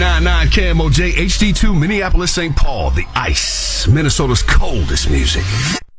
99.9 KMOJ HD2 Minneapolis, St. Paul, the ice, Minnesota's coldest music.